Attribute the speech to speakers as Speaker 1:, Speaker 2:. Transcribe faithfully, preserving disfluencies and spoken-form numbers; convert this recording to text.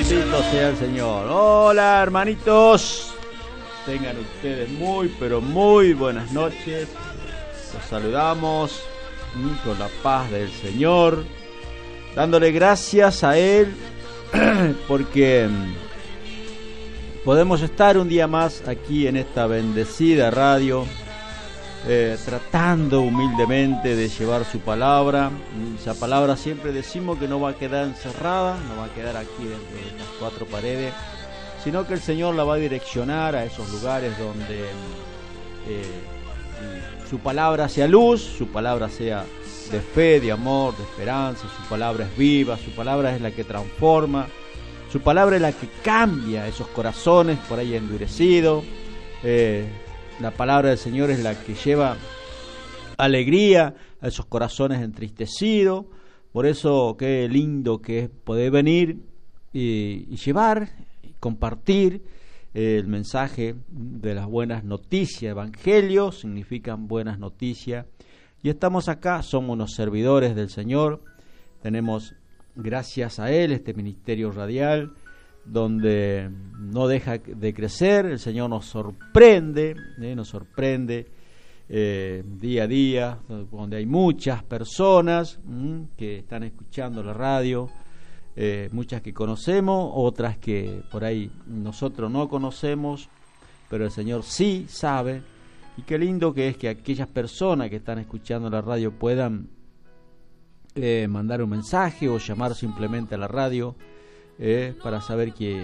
Speaker 1: Bendito sea el Señor. Hola, hermanitos. Tengan ustedes muy, pero muy buenas noches. Los saludamos con la paz del Señor, dándole gracias a Él porque podemos estar un día más aquí en esta bendecida radio, eh, tratando humildemente de llevar su palabra. Esa palabra siempre decimos que no va a quedar encerrada, no va a quedar aquí dentro de estas cuatro paredes, sino que el Señor la va a direccionar a esos lugares donde eh, su palabra sea luz, su palabra sea de fe, de amor, de esperanza. Su palabra es viva, su palabra es la que transforma, su palabra es la que cambia esos corazones por ahí endurecidos. Eh, la palabra del Señor es la que lleva alegría a esos corazones entristecidos. Por eso qué lindo que es poder venir y, y llevar y compartir eh, el mensaje de las buenas noticias. Evangelio significan buenas noticias. Y estamos acá, somos unos servidores del Señor. Tenemos, gracias a Él, este ministerio radial, donde no deja de crecer. El Señor nos sorprende, eh, nos sorprende eh, día a día, donde hay muchas personas mmm, que están escuchando la radio, eh, muchas que conocemos, otras que por ahí nosotros no conocemos, pero el Señor sí sabe. Y qué lindo que es que aquellas personas que están escuchando la radio puedan eh, mandar un mensaje o llamar simplemente a la radio eh, para saber que